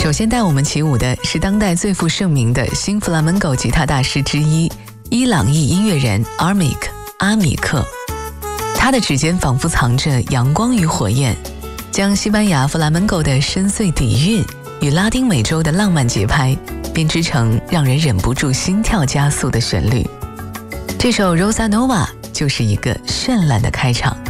首先带我们起舞的是当代最负盛名的新弗拉门戈吉他大师之一，伊朗裔音乐人阿米克。他的指尖仿佛藏着阳光与火焰，将西班牙弗拉门戈的深邃底蕴与拉丁美洲的浪漫节拍编织成让人忍不住心跳加速的旋律。这首 Rosa Nova 就是一个绚烂的开场。